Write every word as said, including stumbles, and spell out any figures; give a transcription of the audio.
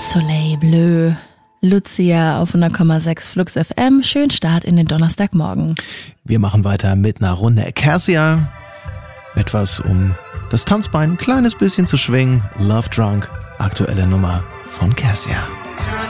Soleil Bleu. Lucia auf hundert Komma sechs Flux F M. Schönen Start in den Donnerstagmorgen. Wir machen weiter mit einer Runde Acacia. Etwas, um das Tanzbein ein kleines bisschen zu schwingen. Love Drunk, aktuelle Nummer von Cassia.